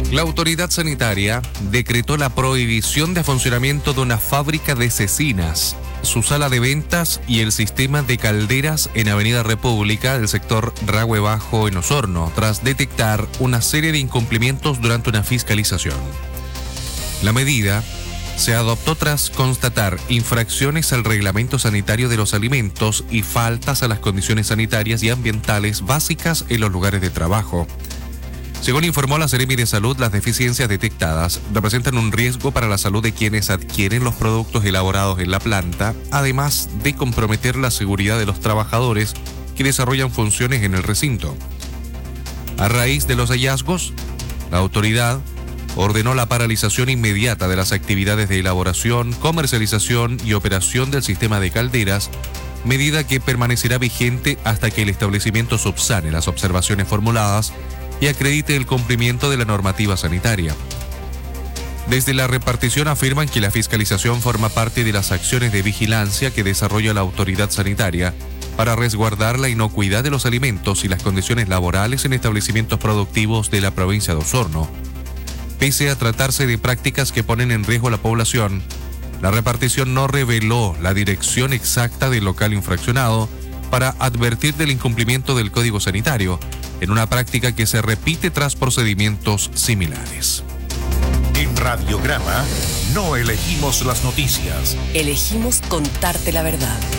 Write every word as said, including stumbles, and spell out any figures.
La autoridad sanitaria decretó la prohibición de funcionamiento de una fábrica de cecinas, su sala de ventas y el sistema de calderas en Avenida República del sector Rahue Bajo en Osorno, tras detectar una serie de incumplimientos durante una fiscalización. La medida se adoptó tras constatar infracciones al reglamento sanitario de los alimentos y faltas a las condiciones sanitarias y ambientales básicas en los lugares de trabajo. Según informó la Seremi de Salud, las deficiencias detectadas representan un riesgo para la salud de quienes adquieren los productos elaborados en la planta, además de comprometer la seguridad de los trabajadores que desarrollan funciones en el recinto. A raíz de los hallazgos, la autoridad ordenó la paralización inmediata de las actividades de elaboración, comercialización y operación del sistema de calderas, medida que permanecerá vigente hasta que el establecimiento subsane las observaciones formuladas y acredite el cumplimiento de la normativa sanitaria. Desde la repartición afirman que la fiscalización forma parte de las acciones de vigilancia que desarrolla la autoridad sanitaria para resguardar la inocuidad de los alimentos y las condiciones laborales en establecimientos productivos de la provincia de Osorno. Pese a tratarse de prácticas que ponen en riesgo a la población, la repartición no reveló la dirección exacta del local infraccionado para advertir del incumplimiento del Código Sanitario, en una práctica que se repite tras procedimientos similares. En Radiograma no elegimos las noticias. Elegimos contarte la verdad.